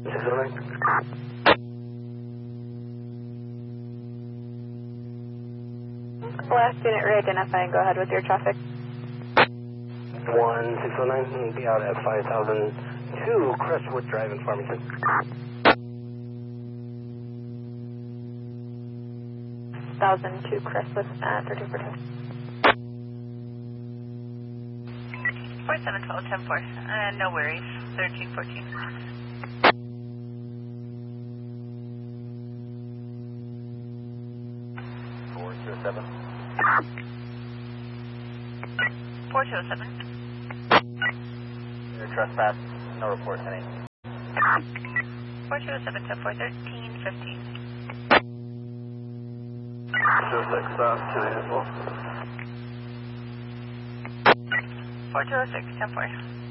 Last unit re-identify and go ahead with your traffic. 1609, be out at 5002 Crestwood Drive in Farmington. 1002 Crestwood, 1342. 4712, 104. No worries. 1314. 427. 4207. Air trespass, no report, any. 4207, 10-4, 1315. 206, 284. 4206, 10-4.